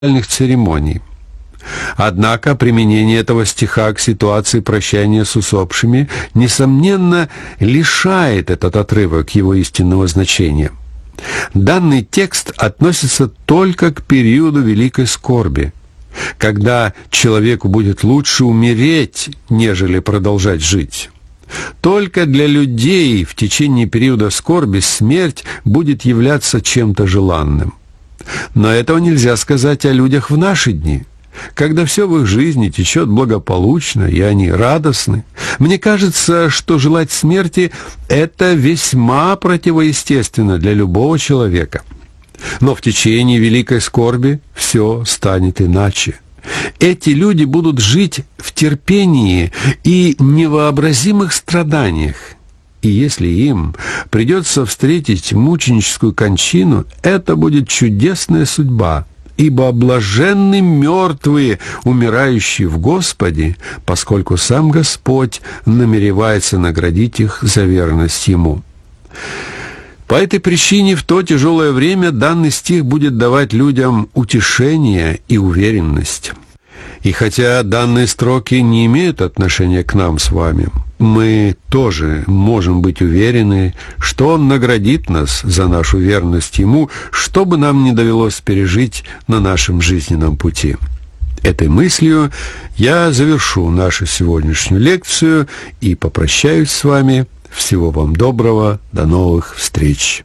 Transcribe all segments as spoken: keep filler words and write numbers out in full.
церемоний. Однако применение этого стиха к ситуации прощания с усопшими, несомненно, лишает этот отрывок его истинного значения. Данный текст относится только к периоду великой скорби, когда человеку будет лучше умереть, нежели продолжать жить. Только для людей в течение периода скорби смерть будет являться чем-то желанным. Но этого нельзя сказать о людях в наши дни, когда все в их жизни течет благополучно, и они радостны. Мне кажется, что желать смерти – это весьма противоестественно для любого человека. Но в течение великой скорби все станет иначе. Эти люди будут жить в терпении и невообразимых страданиях. И если им придется встретить мученическую кончину, это будет чудесная судьба, ибо блаженны мертвые, умирающие в Господе, поскольку сам Господь намеревается наградить их за верность Ему. По этой причине в то тяжелое время данный стих будет давать людям утешение и уверенность. И хотя данные строки не имеют отношения к нам с вами, мы тоже можем быть уверены, что Он наградит нас за нашу верность Ему, что бы нам ни довелось пережить на нашем жизненном пути. Этой мыслью я завершу нашу сегодняшнюю лекцию и попрощаюсь с вами. Всего вам доброго, до новых встреч.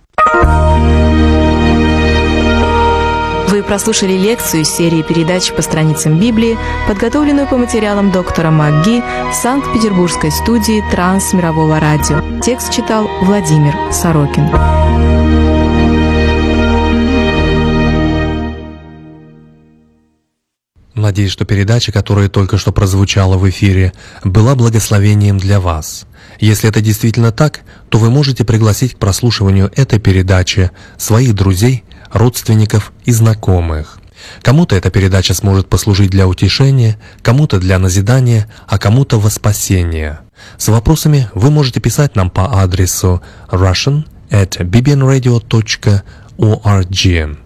Вы прослушали лекцию из серии передач по страницам Библии, подготовленную по материалам доктора МакГи в Санкт-Петербургской студии Трансмирового радио. Текст читал Владимир Сорокин. Надеюсь, что передача, которая только что прозвучала в эфире, была благословением для вас. Если это действительно так, то вы можете пригласить к прослушиванию этой передачи своих друзей, родственников и знакомых. Кому-то эта передача сможет послужить для утешения, кому-то для назидания, а кому-то во спасение. С вопросами вы можете писать нам по адресу russian at bbnradio dot org.